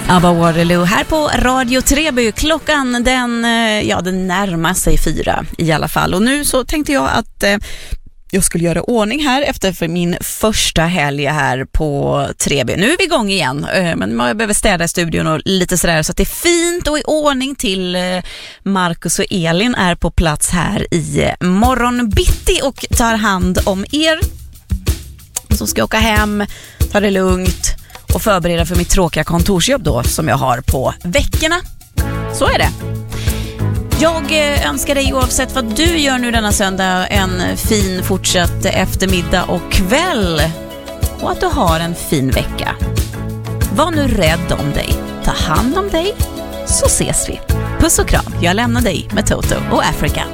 ABBA Waterloo här på Radio Treby. Klockan den närmar sig 4 i alla fall. Och nu så tänkte jag att jag skulle göra ordning här efter för min första helg här på Treby. Nu är vi igång igen, men jag behöver städa i studion och lite sådär så att det är fint och i ordning till Marcus och Elin är på plats här i morgonbitti och tar hand om er. Så ska jag åka hem, ta det lugnt och förbereda för mitt tråkiga kontorsjobb då som jag har på veckorna. Så är det. Jag önskar dig oavsett vad du gör nu denna söndag en fin fortsatt eftermiddag och kväll. Och att du har en fin vecka. Var nu rädd om dig. Ta hand om dig så ses vi. Puss och kram. Jag lämnar dig med Toto och Africa.